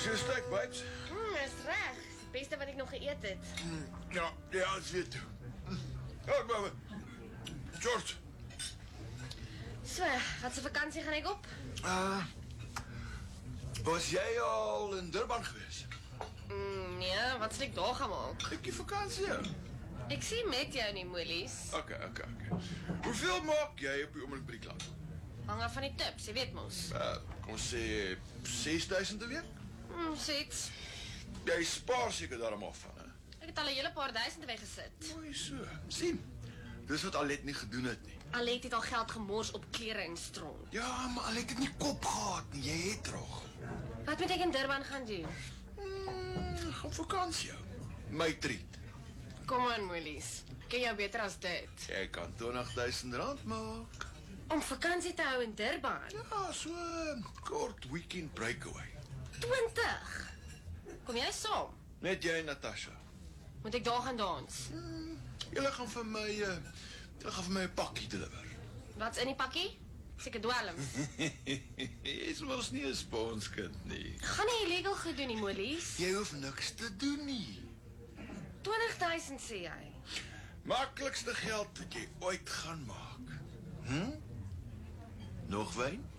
Is jy steak, babes? Is reg. Dis die beste wat ek nog geëet het. Ja, ek weet toe. Ja, mama. George. So, wat se vakansie gaan ek op? Was jy al in Durban gewees? Nee, wat sal ek daar gaan maak? Ek die vakansie. Ek sien met jou nie, Molies. Okay. Hoeveel maak jy op die oomblik by die klas? Hang af van die tips, jy weet mos. Kom ons sê 6.000 'n week? Seks. Jy spaar seker daarom af van, hè? Ek het al 'n hele paar duisend weggesit. Mooi so. Sien, dis wat Alet nie gedoen het nie. Alet het al geld gemors op klere en stronk. Ja, maar Alet het nie kop gehad nie, jy het toch. Wat moet ek in Durban gaan doen? Gaan vakansie. My treat. Kom aan, Molies. Ken jou beter as dit. Jy kan 20.000 rand maak. Om vakansie te hou in Durban? Ja, so kort weekend breakaway. 20. Kom jy saam? Net jy en Natasha. Moet ek daar gaan dans? Julle gaan vir my 'n pakkie deliver. Wat's in die pakkie? Seker dwelms. Jy's mos nie 'n sponskind nie. Gaan nie illegal gedoen nie, Molies. Jy hoef niks te doen nie. 20.000 sê jy. Maklikste geld wat jy ooit gaan maak. Nog wyn?